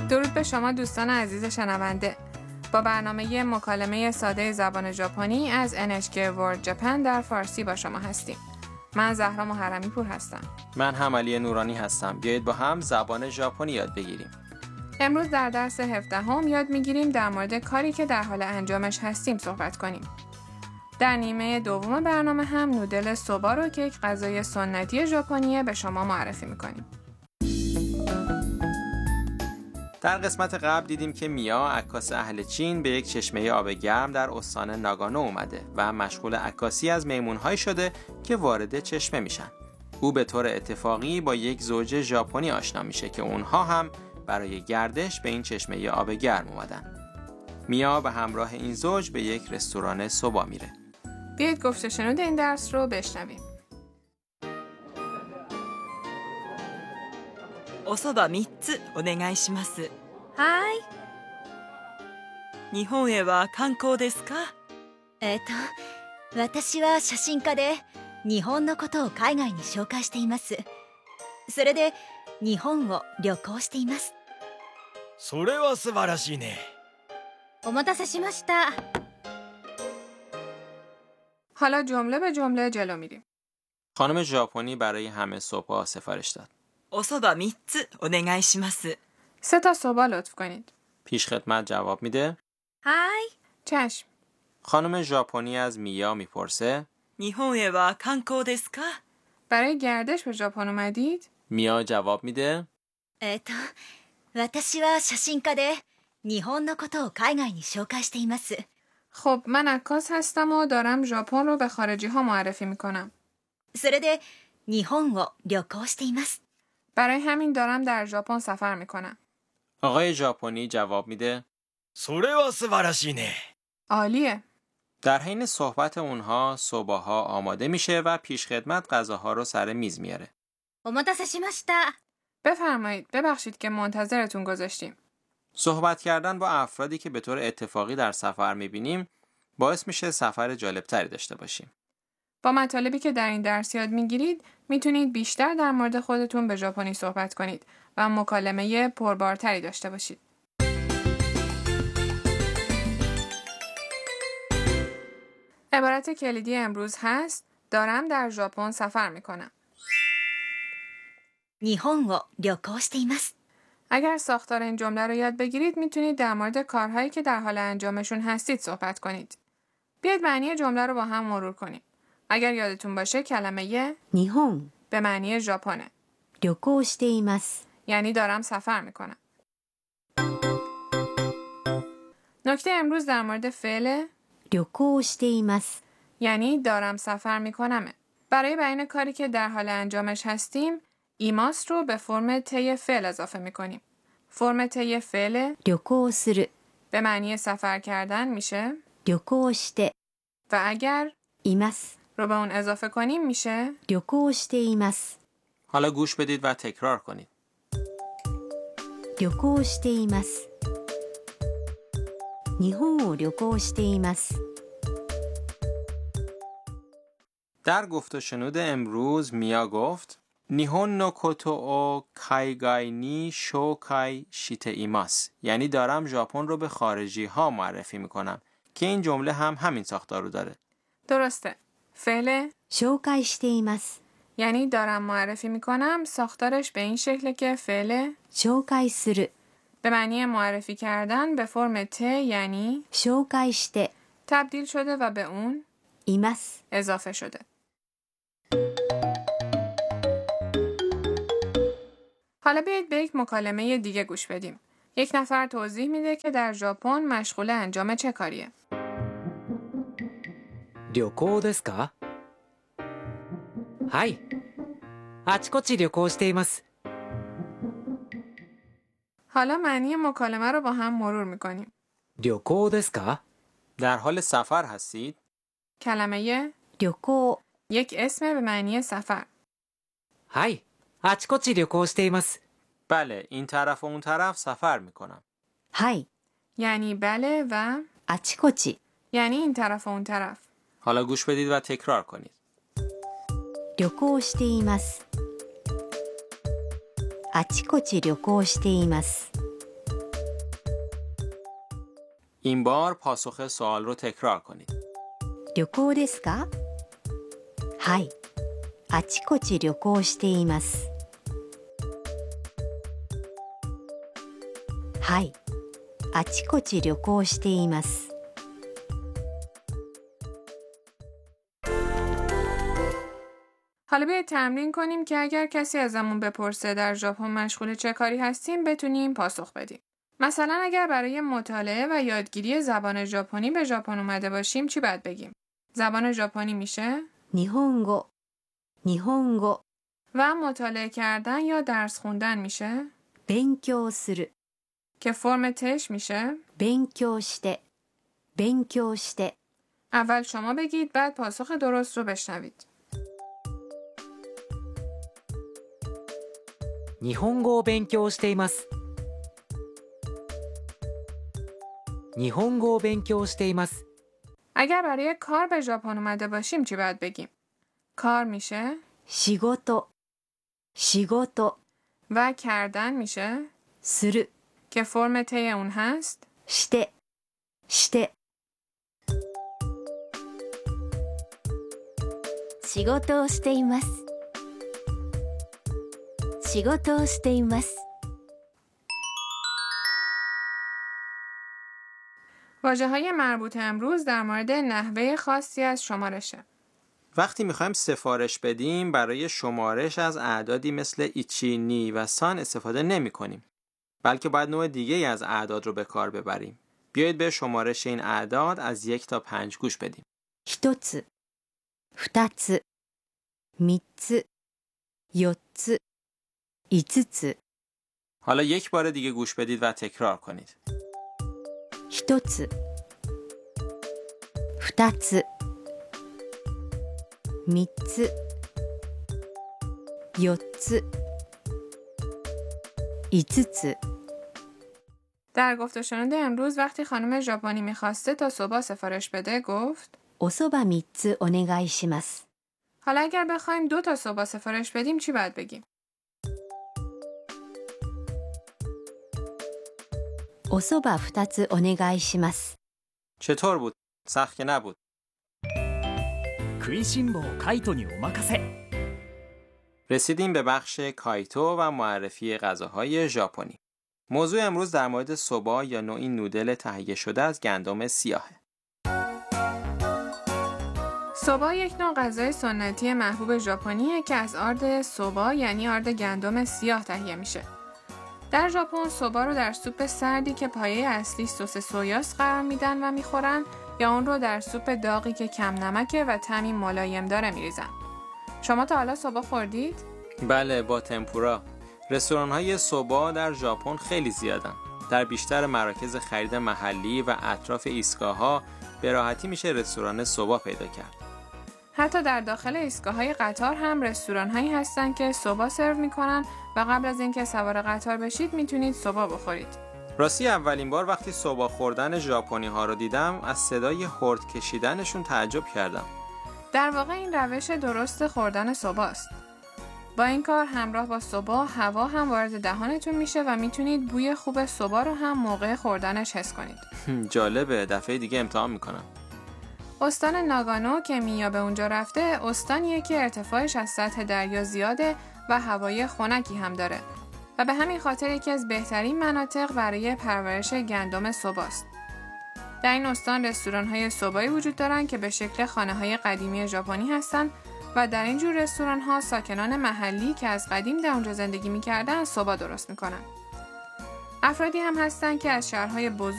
درود به شما دوستان عزیز شنونده. با برنامه مکالمه ساده زبان ژاپنی از NHK World Japan در فارسی با شما هستیم. من زهرا محرمی پور هستم. من هم علی نورانی هستم. بیایید با هم زبان ژاپنی یاد بگیریم. امروز در درس 17 یاد میگیریم در مورد کاری که در حال انجامش هستیم صحبت کنیم. در نیمه دوم برنامه هم نودل سوبا رو که یک غذای سنتی ژاپنیه به شما معرفی میکنیم. در قسمت قبل دیدیم که میا عکاس اهل چین به یک چشمه آب گرم در استان ناگانو اومده و مشغول عکاسی از میمون‌هایی شده که وارد چشمه میشن. او به طور اتفاقی با یک زوج ژاپنی آشنا میشه که اونها هم برای گردش به این چشمه آب گرم اومدن. میا به همراه این زوج به یک رستوران سوبا میره. بیایید گفته شنود این درس رو بشنویم. おそば3つお願いします。 はい。 日本へは観光ですか？ 私は写真家で日本のことを海外に紹介しています。それで日本を旅行しています。 それは素晴らしいね。 お待たせしました。 حالا جمله به جمله جلو میریم. خانم ژاپنی برای همه سوپا سفارش داد. おそば3つお願いします。 3 تا سوبا لطف کنید. پیشخدمت جواب میده. はい。 چشم. خانم ژاپنی از میا میپرسه. 日本へは観光ですか？ برای گردش به ژاپن اومدید؟ میا جواب میده. 私は写真家で日本のことを海外に紹介しています。 خب من عکاس هستم و دارم ژاپن رو به خارجی ها معرفی میکنم. それで日本を旅行しています。 برای همین دارم در ژاپن سفر میکنم. آقای ژاپنی جواب میده. それは素晴らしいね。 عالیه. در حین صحبت اونها سوباها آماده میشه و پیشخدمت غذاها رو سر میز میاره. お待たせしました。 بفرمایید. ببخشید که منتظرتون گذاشتیم. صحبت کردن با افرادی که به طور اتفاقی در سفر میبینیم باعث میشه سفر جالبتری داشته باشیم. با مطالبی که در این درس یاد میگیرید میتونید بیشتر در مورد خودتون به ژاپنی صحبت کنید و مکالمه پربارتری داشته باشید. عبارت کلیدی امروز هست دارم در ژاپن سفر میکنم. 日本を旅行しています。 اگر ساختار این جمله رو یاد بگیرید میتونید در مورد کارهایی که در حال انجامشون هستید صحبت کنید. بیاید معنی جمله رو با هم مرور کنیم. اگر یادتون باشه کلمه 日本 به معنی ژاپنه. 旅行しています。 یعنی دارم سفر میکنم. نکته امروز در مورد فعل 旅行しています。 یعنی دارم سفر میکنمه. برای بیان کاری که در حال انجامش هستیم ایماس رو به فرم ته فعل اضافه میکنیم. فرم ته فعل 旅行する به معنی سفر کردن میشه 旅行して و اگر います رو به اون اضافه کنیم میشه 旅行しています حالا گوش بدید و تکرار کنید. 旅行しています日本を旅行しています در گفت و شنود امروز میا گفت نیهون نو کوتو او کایگای نی شوکای شیته ایماس، یعنی دارم ژاپن رو به خارجی ها معرفی میکنم که این جمله هم همین ساختار رو داره. درسته. فعل 紹介しています یعنی دارم معرفی میکنم ساختارش به این شکله که فعل 紹介する به معنی معرفی کردن به فرم ت یعنی 紹介して تبدیل شده و به اون います اضافه شده. حالا بیایید به یک مکالمه دیگه گوش بدیم. یک نفر توضیح میده که در ژاپن مشغول انجام چه کاریه. 旅行ですか？はい。あちこち旅行しています。 حالا معنی مکالمه رو با هم مرور میکنیم. 旅行ですか؟ در حال سفر هستید؟ کلمه 旅行 یک اسم به معنی سفر. はい。あちこち旅行しています。 بله، این طرف و اون طرف سفر میکنم. はい یعنی بله و あちこち یعنی این طرف و اون طرف. حالا گوش بدید و تکرار کنید. 旅行していますあちこち旅行しています این بار پاسخ سوال رو تکرار کنید. 旅行ですか？はい。あちこち旅行しています。はい。あちこち旅行しています。 حالا بیایید تمرین کنیم که اگر کسی ازمون بپرسه در ژاپن مشغول چه کاری هستیم بتونیم پاسخ بدیم. مثلا اگر برای مطالعه و یادگیری زبان ژاپنی به ژاپن اومده باشیم چی باید بگیم؟ زبان ژاپنی میشه 日本語、日本語。 و مطالعه کردن یا درس خوندن میشه 勉強する、 که فرم تش میشه 勉強して、勉強して。 اول شما بگید بعد پاسخ درست رو بشنوید. 日本語を勉強しています。日本語を勉強しています。 اگر برای کار به ژاپن اومده باشیم چی باید بگیم؟ کار میشه 仕事、仕事。 و کردن میشه する、 که فرم ته اون هست して、して。仕事をしています。仕事をしています。 واژه‌های مربوط امروز در مورد نحوه خاصی از شمارشه. وقتی میخوایم سفارش بدیم برای شمارش از اعدادی مثل ایچی، نی و سان استفاده نمی کنیم. بلکه باید نوع دیگه از اعداد رو به کار ببریم. بیایید به شمارش این اعداد از 1 تا 5 گوش بدیم. 一つ、二つ、三つ、四つ、五つ。 حالا یک بار دیگه گوش بدید و تکرار کنید. 一つ、二つ、三つ、四つ、五つ。 در گفت و شنود امروز وقتی خانم ژاپنی میخواسته تا صبح سفارش بده گفت おそば三つお願いします。 حالا اگر بخوایم 2 تا صبح سفارش بدیم چی باید بگیم؟ おそば二つお願いします。 چطور بود؟ سخت که نبود. 食いしん坊カイトにお任せ。 رسیدیم به بخش کایتو و معرفی غذاهای ژاپنی. موضوع امروز در مورد سوبا یا نوعی نودل تهیه شده از گندم سیاهه. سوبا یک نوع غذای سنتی محبوب ژاپنیه که از آرد سوبا یعنی آرد گندم سیاه تهیه میشه. در ژاپن سوبا رو در سوپ سردی که پایه اصلی سس سویاست قرار میدن و میخورن یا اون رو در سوپ داغی که کم نمکه و طعمی ملایم داره میریزن. شما تا حالا سوبا خوردید؟ بله، با تمپورا. رستوران‌های سوبا در ژاپن خیلی زیادن. در بیشتر مراکز خرید محلی و اطراف ایستگاه‌ها به راحتی میشه رستوران سوبا پیدا کرد. حتی در داخل ایستگاه‌های قطار هم رستوران‌هایی هستن که سوبا سرو میکنن و قبل از اینکه سوار قطار بشید میتونید سوبا بخورید. راستی اولین بار وقتی سوبا خوردن ژاپنی‌ها رو دیدم از صدای هورد کشیدنشون تعجب کردم. در واقع این روش درست خوردن سوباست. با این کار همراه با سوبا هوا هم وارد دهانتون میشه و میتونید بوی خوب سوبا رو هم موقع خوردنش حس کنید. جالبه، دفعه دیگه امتحان میکنم. استان ناگانو که میا به اونجا رفته استانیه که ارتفاعش از سطح دریا زیاده و هوای خنکی هم داره و به همین خاطر یکی از بهترین مناطق برای پرورش گندم سوباست. در این استان رستوران‌های سوبایی وجود دارن که به شکل خانه‌های قدیمی ژاپنی هستن و در این جور رستوران‌ها ساکنان محلی که از قدیم در اونجا زندگی می‌کردن سوبا درست می‌کنن. افرادی هم هستن که از شهرهای بزرگ